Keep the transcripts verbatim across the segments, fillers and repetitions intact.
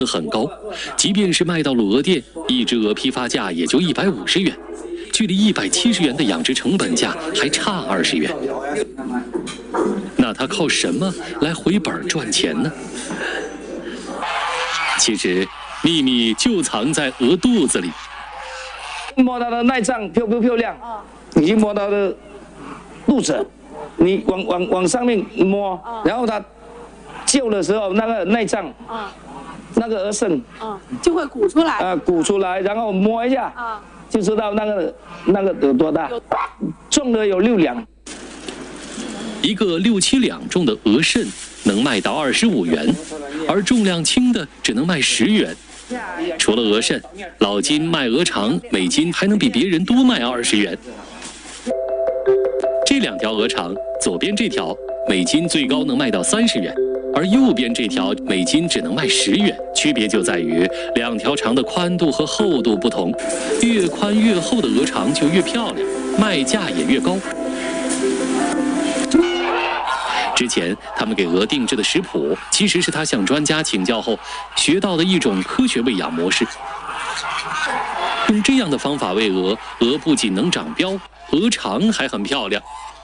很高，即便是卖到了鹅店，一只鹅批发价也就一百五十元，距离一百七十元的养殖成本价还差二十元。那他靠什么来回本赚钱呢？其实秘密就藏在鹅肚子里。 摸它的内脏漂不漂亮？你去摸它的肚子，你往往往上面摸，然后它叫的时候，那个内脏，那个鹅肾， 就会鼓出来。 啊，鼓出来，然后摸一下，就知道那个那个有多大，重的有六两。 一个六七两重的鹅肾能卖到二十五元，而重量轻的只能卖十元。除了鹅肾，老金卖鹅肠，每斤还能比别人多卖二十元。这两条鹅肠，左边这条每斤最高能卖到三十元，而右边这条每斤只能卖十元。区别就在于两条肠的宽度和厚度不同，越宽越厚的鹅肠就越漂亮，卖价也越高。之前他们给鹅定制的食谱，其实是他向专家请教后学到的一种科学喂养模式。用这样的方法喂鹅，鹅不仅能长膘，鹅肠还很漂亮。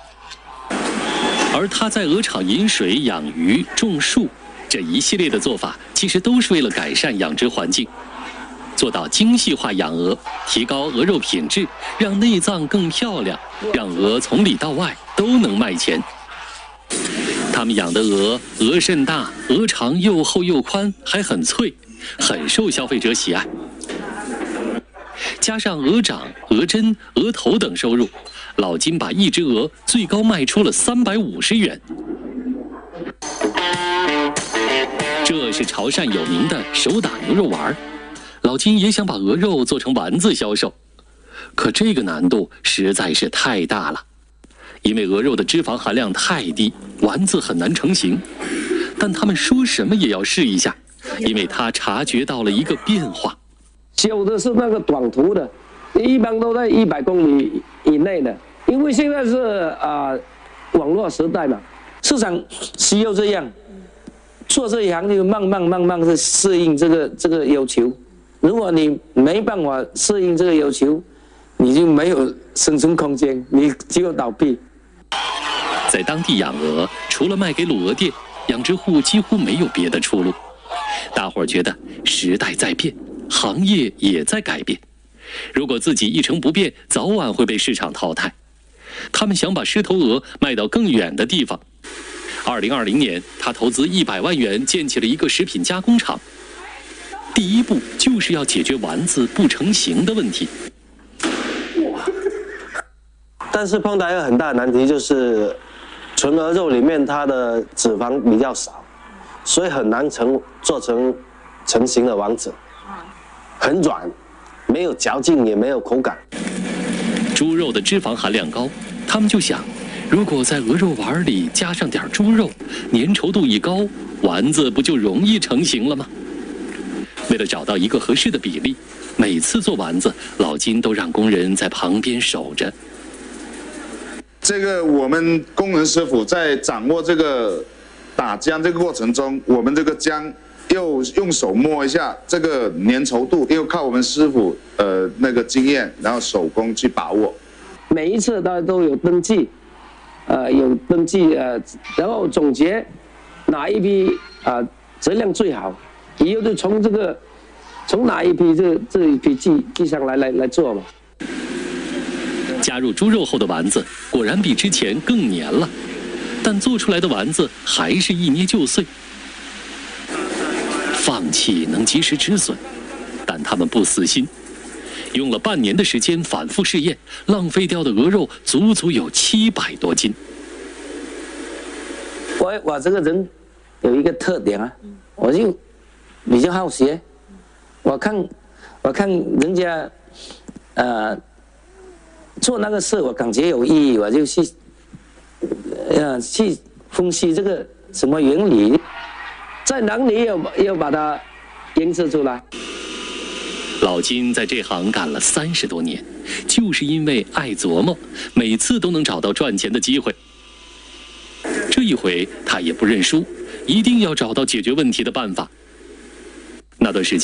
而他在鹅场饮水、养鱼、种树这一系列的做法，其实都是为了改善养殖环境，做到精细化养鹅，提高鹅肉品质，让内脏更漂亮，让鹅从里到外都能卖钱。他们养的鹅，鹅肾大，鹅肠又厚又宽，还很脆，很受消费者喜爱。加上鹅掌、鹅胗、鹅头等收入，老金把一只鹅最高卖出了三百五十元。这是潮汕有名的手打牛肉丸，老金也想把鹅肉做成丸子销售，可这个难度实在是太大了。因为鹅肉的脂肪含量太低，丸子很难成型。但他们说什么也要试一下，因为他察觉到了一个变化。 修的是那个短途的，一般都在一百公里以内的，因为现在是啊、呃、网络时代嘛，市场需要这样，做这一行就慢慢慢慢的适应这个这个要求。如果你没办法适应这个要求，你就没有生存空间，你只有倒闭。 在当地养鹅，除了卖给卤鹅店，养殖户几乎没有别的出路。大伙儿觉得时代在变，行业也在改变。如果自己一成不变，早晚会被市场淘汰。他们想把狮头鹅卖到更远的地方。二零二零年，他投资一百万元建起了一个食品加工厂。第一步就是要解决丸子不成形的问题。 但是碰到一个很大的难题，就是纯鹅肉里面它的脂肪比较少，所以很难成做成成型的丸子，很软，没有嚼劲，也没有口感。 猪肉的脂肪含量高，他们就想，如果在鹅肉丸里加上点猪肉，粘稠度一高，丸子不就容易成型了吗？为了找到一个合适的比例，每次做丸子，老金都让工人在旁边守着。 这个我们工人师傅在掌握这个打浆这个过程中，我们这个浆又用手摸一下这个粘稠度，又靠我们师傅呃那个经验，然后手工去把握。 每一次大家都有登记，呃，有登记呃，然后总结哪一批啊、呃、质量最好，以后就从这个从哪一批这这一批记记上来来来做嘛。 加入猪肉后的丸子果然比之前更黏了，但做出来的丸子还是一捏就碎。放弃能及时止损，但他们不死心，用了半年的时间反复试验，浪费掉的鹅肉足足有七百多斤。 我我这个人有一个特点啊，我就比较好学，我看我看人家呃。做那个事，我感觉有意义，我就去，呃，去分析这个什么原理，在哪里要要把它研制出来。 老金在这行干了三十多年，就是因为爱琢磨，每次都能找到赚钱的机会。这一回他也不认输，一定要找到解决问题的办法。 那段时间。